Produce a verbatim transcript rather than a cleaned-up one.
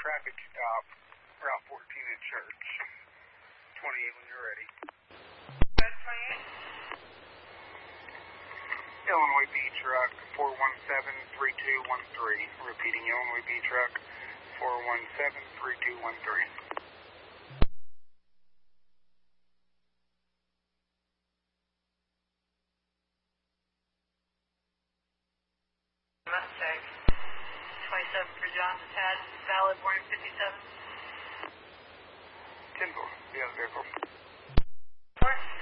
traffic stop, Route fourteen at Church. twenty-eight when you're ready. twenty-eight. Illinois B truck, four one seven, three two one three. Repeating, Illinois B truck, four one seven, three two one three. Mustang, twenty-seven for John, had valid warning fifty-seven. ten four, the other vehicle. Four.